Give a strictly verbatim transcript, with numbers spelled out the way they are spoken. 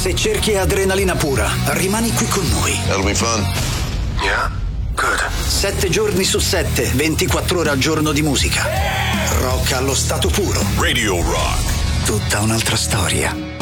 Se cerchi adrenalina pura, rimani qui con noi. That'll be fun. Yeah? Good. Sette giorni su sette, ventiquattro ore al giorno di musica. Rock allo stato puro. Radio Rock. Tutta un'altra storia.